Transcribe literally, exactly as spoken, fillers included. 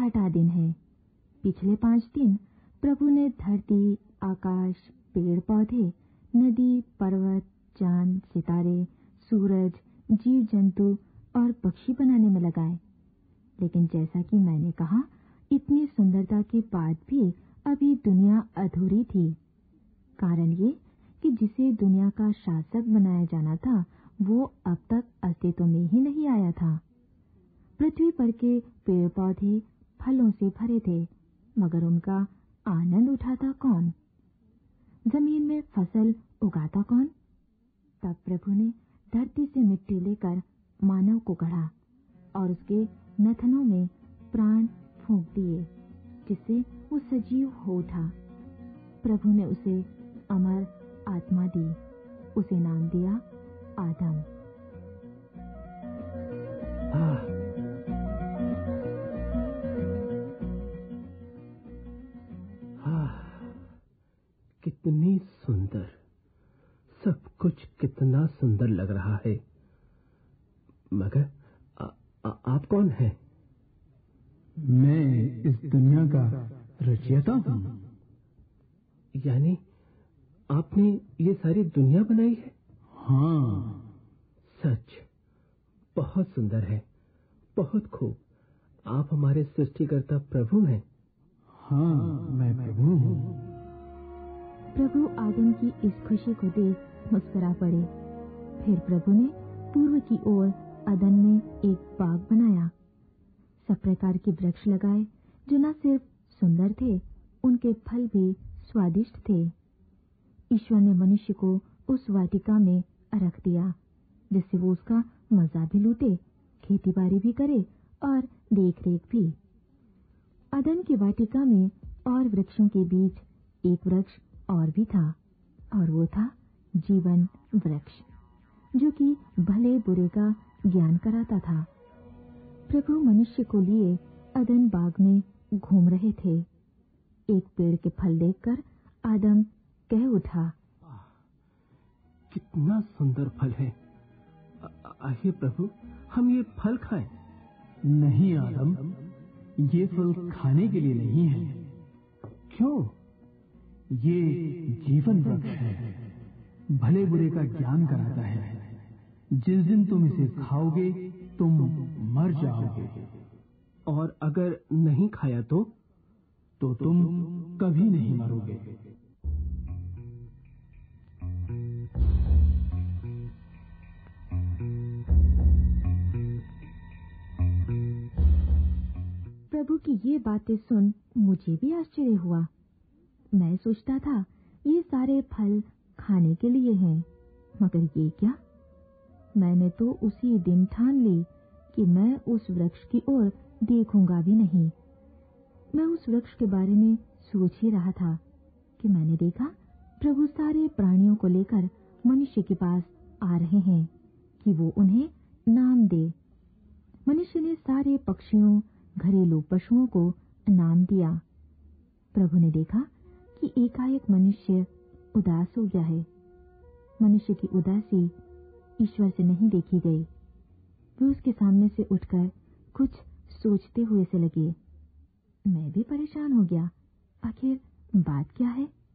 छठा दिन है। पिछले पांच दिन प्रभु ने धरती, आकाश, पेड़ पौधे, नदी, पर्वत, चांद, सितारे, सूरज, जीव जंतु और पक्षी बनाने में लगाए। लेकिन जैसा कि मैंने कहा, इतनी सुंदरता के बाद भी अभी दुनिया अधूरी थी। कारण ये कि जिसे दुनिया का शासक बनाया जाना था वो अब तक अस्तित्व में ही नहीं आया था। पृथ्वी पर के पेड़ पौधे फलों से भरे थे, मगर उनका आनंद उठाता कौन? जमीन में फसल उगाता कौन? तब प्रभु ने धरती से मिट्टी लेकर मानव को गढ़ा और उसके नथनों में प्राण फूंक दिए, जिससे वो सजीव हो उठा। प्रभु ने उसे अमर आत्मा दी। उसे नाम दिया आदम। आह, आह, कितनी सुंदर, सब कुछ कितना सुंदर लग रहा है। मगर आ, आ, आप कौन हैं? मैं इस दुनिया का रचयिता हूँ। यानी आपने ये सारी दुनिया बनाई है? हाँ, सच, बहुत सुंदर है, बहुत खूब। आप हमारे सृष्टिकर्ता प्रभु हैं। हाँ, मैं प्रभु हूँ। प्रभु आदम की इस खुशी को देख मुस्कुरा पड़े। फिर प्रभु ने पूर्व की ओर अदन में एक बाग बनाया। सब प्रकार के वृक्ष लगाए जो न सिर्फ सुंदर थे, उनके फल भी स्वादिष्ट थे। ईश्वर ने मनुष्य को उस वाटिका में रख दिया, जिससे वो उसका मजा भी लूटे, खेती बाड़ी भी करे और देख रेख भी। अदन की वाटिका में और वृक्षों के बीच एक वृक्ष और भी था, और वो था जीवन वृक्ष, जो कि भले बुरे का ज्ञान कराता था। प्रभु मनुष्य को लिए अदन बाग में घूम रहे थे। एक पेड़ के फल देखकर आदम कह उठा, कितना सुंदर फल है। आइए प्रभु, हम ये फल खाएं। नहीं आदम, ये फल खाने के लिए नहीं है। क्यों? ये जीवन वृक्ष है, भले बुरे का ज्ञान कराता है। जिस दिन तुम इसे खाओगे तुम मर जाओगे, और अगर नहीं खाया तो तो तुम कभी नहीं मरोगे। प्रभु की ये बातें सुन मुझे भी आश्चर्य हुआ। मैं सोचता था ये सारे फल खाने के लिए हैं, मगर ये क्या? मैंने तो उसी दिन ठान ली कि मैं उस वृक्ष की ओर देखूंगा भी नहीं। मैं उस वृक्ष के बारे में सोच ही रहा था कि मैंने देखा प्रभु सारे प्राणियों को लेकर मनुष्य के पास आ रहे हैं कि वो उन्हें नाम दे। मनुष्य ने सारे पक्षियों, घरेलू पशुओं को नाम दिया। प्रभु ने देखा कि एकाएक मनुष्य उदास हो गया है। मनुष्य की उदासी ईश्वर से नहीं देखी गई। वे उसके सामने से उठकर कुछ सोचते हुए से लगे। मैं भी परेशान हो गया। आखिर बात क्या है?